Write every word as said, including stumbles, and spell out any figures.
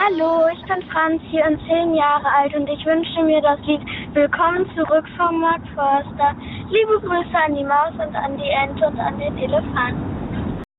Hallo, ich bin Franzi und zehn Jahre alt und ich wünsche mir das Lied Willkommen zurück von Mark Forster. Liebe Grüße an die Maus und an die Ente und an den Elefanten.